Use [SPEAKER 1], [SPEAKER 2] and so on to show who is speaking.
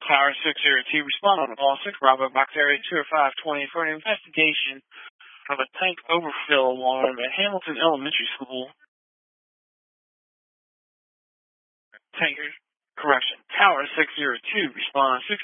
[SPEAKER 1] Tower 602, respond on all 6 Bravo Box Area 20520 for an investigation of a tank overfill alarm at Hamilton Elementary School. Tanker, correction, Tower 602, respond 6